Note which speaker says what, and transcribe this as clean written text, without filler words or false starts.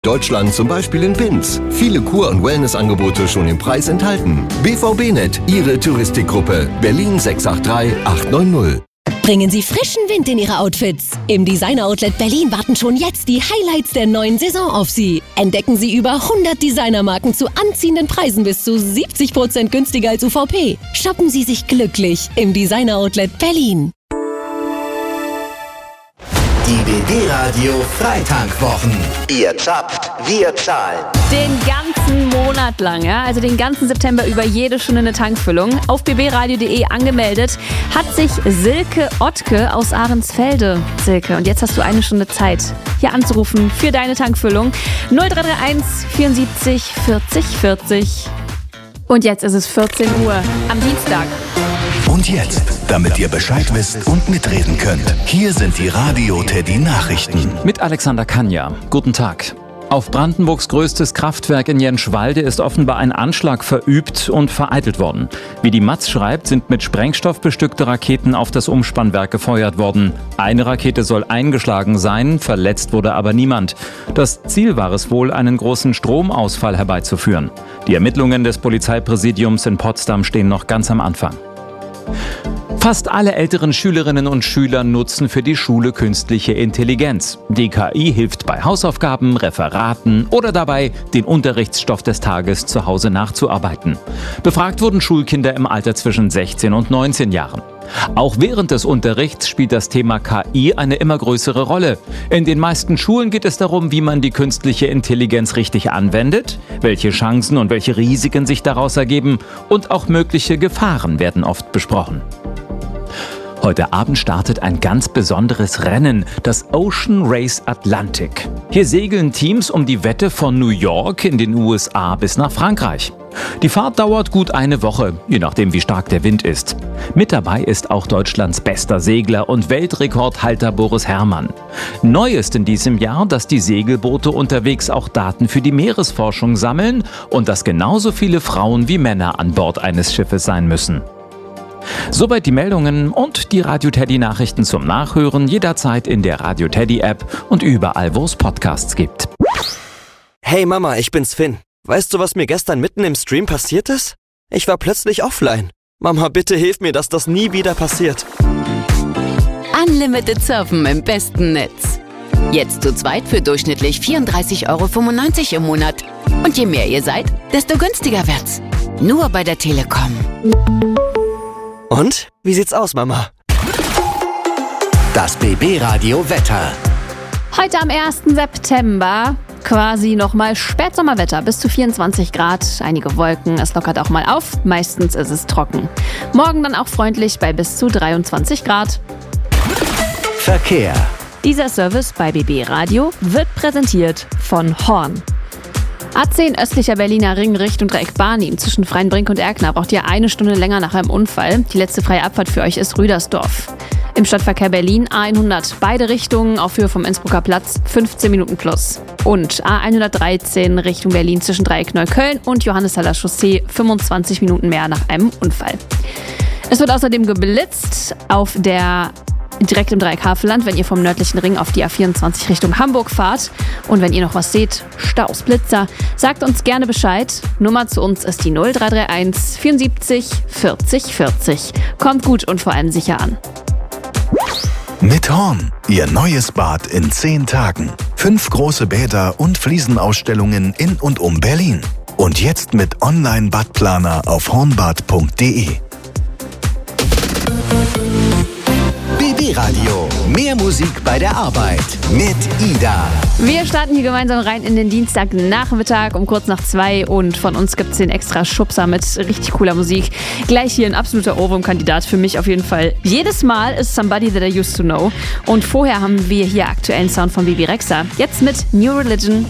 Speaker 1: Deutschland zum Beispiel in Binz. Viele Kur- und Wellnessangebote schon im Preis enthalten. BVB-Net, Ihre Touristikgruppe. Berlin 683 890.
Speaker 2: Bringen Sie frischen Wind in Ihre Outfits. Im Designer Outlet Berlin warten schon jetzt die Highlights der neuen Saison auf Sie. Entdecken Sie über 100 Designermarken zu anziehenden Preisen bis zu 70% günstiger als UVP. Shoppen Sie sich glücklich im Designer Outlet Berlin.
Speaker 3: Die BB-Radio Freitankwwochen. Ihr zapft, wir zahlen.
Speaker 4: Den ganzen Monat lang, also den ganzen September über jede Stunde eine Tankfüllung. Auf bbradio.de angemeldet hat sich Silke Ottke aus Ahrensfelde. Silke, und jetzt hast du eine Stunde Zeit, hier anzurufen für deine Tankfüllung. 0331 74 40 40. Und jetzt ist es 14 Uhr am Dienstag.
Speaker 3: Und jetzt, damit ihr Bescheid wisst und mitreden könnt, hier sind die Radio-Teddy-Nachrichten.
Speaker 5: Mit Alexander Kanja. Guten Tag. Auf Brandenburgs größtes Kraftwerk in Jenschwalde ist offenbar ein Anschlag verübt und vereitelt worden. Wie die Matz schreibt, sind mit Sprengstoff bestückte Raketen auf das Umspannwerk gefeuert worden. Eine Rakete soll eingeschlagen sein, verletzt wurde aber niemand. Das Ziel war es wohl, einen großen Stromausfall herbeizuführen. Die Ermittlungen des Polizeipräsidiums in Potsdam stehen noch ganz am Anfang. Fast alle älteren Schülerinnen und Schüler nutzen für die Schule künstliche Intelligenz. Die KI hilft bei Hausaufgaben, Referaten oder dabei, den Unterrichtsstoff des Tages zu Hause nachzuarbeiten. Befragt wurden Schulkinder im Alter zwischen 16 und 19 Jahren. Auch während des Unterrichts spielt das Thema KI eine immer größere Rolle. In den meisten Schulen geht es darum, wie man die künstliche Intelligenz richtig anwendet, welche Chancen und welche Risiken sich daraus ergeben und auch mögliche Gefahren werden oft besprochen. Heute Abend startet ein ganz besonderes Rennen, das Ocean Race Atlantic. Hier segeln Teams um die Wette von New York in den USA bis nach Frankreich. Die Fahrt dauert gut eine Woche, je nachdem wie stark der Wind ist. Mit dabei ist auch Deutschlands bester Segler und Weltrekordhalter Boris Herrmann. Neu ist in diesem Jahr, dass die Segelboote unterwegs auch Daten für die Meeresforschung sammeln und dass genauso viele Frauen wie Männer an Bord eines Schiffes sein müssen. Soweit die Meldungen und die Radio-Teddy-Nachrichten zum Nachhören jederzeit in der Radio-Teddy-App und überall, wo es Podcasts gibt.
Speaker 6: Hey Mama, ich bin's Finn. Weißt du, was mir gestern mitten im Stream passiert ist? Ich war plötzlich offline. Mama, bitte hilf mir, dass das nie wieder passiert.
Speaker 7: Unlimited Surfen im besten Netz. Jetzt zu zweit für durchschnittlich 34,95 € im Monat. Und je mehr ihr seid, desto günstiger wird's. Nur bei der Telekom.
Speaker 6: Und? Wie sieht's aus, Mama?
Speaker 3: Das BB-Radio Wetter.
Speaker 4: Heute am 1. September quasi nochmal Spätsommerwetter, bis zu 24 Grad, einige Wolken, es lockert auch mal auf, meistens ist es trocken. Morgen dann auch freundlich bei bis zu 23 Grad.
Speaker 3: Verkehr.
Speaker 4: Dieser Service bei BB Radio wird präsentiert von Horn. A10 östlicher Berliner Ring Richtung Dreieck Barnim zwischen Freienbrink und Erkner braucht ihr eine Stunde länger nach einem Unfall. Die letzte freie Abfahrt für euch ist Rüdersdorf. Im Stadtverkehr Berlin A100 beide Richtungen auf Höhe vom Innsbrucker Platz 15 Minuten plus. Und A113 Richtung Berlin zwischen Dreieck Neukölln und Johannishaller Chaussee 25 Minuten mehr nach einem Unfall. Es wird außerdem geblitzt auf der direkt im Dreieck Havelland, wenn ihr vom nördlichen Ring auf die A24 Richtung Hamburg fahrt. Und wenn ihr noch was seht, Staus, Blitzer, sagt uns gerne Bescheid. Nummer zu uns ist die 0331 74 40 40. Kommt gut und vor allem sicher an.
Speaker 3: Mit Horn, Ihr neues Bad in 10 Tagen. 5 große Bäder und Fliesenausstellungen in und um Berlin. Und jetzt mit Online-Badplaner auf hornbad.de. BB-Radio. Mehr Musik bei der Arbeit mit Ida.
Speaker 4: Wir starten hier gemeinsam rein in den Dienstagnachmittag um kurz nach 2 und von uns gibt es den extra Schubser mit richtig cooler Musik. Gleich hier ein absoluter Ohrwurm-Kandidat für mich auf jeden Fall. Jedes Mal ist Somebody That I Used to Know und vorher haben wir hier aktuellen Sound von Bibi Rexha. Jetzt mit New Religion.